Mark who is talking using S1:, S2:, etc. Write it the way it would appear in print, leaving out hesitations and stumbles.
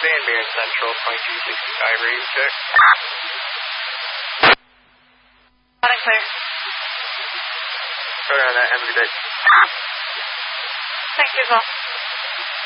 S1: Van Buren Central, 2265, ready to check.
S2: Loud and clear.
S1: Sorry on that, have a good day.
S2: Thank you as well.